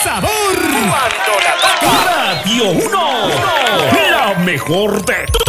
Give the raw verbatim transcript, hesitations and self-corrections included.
sabor. Cuando la toca. Radio uno. La mejor de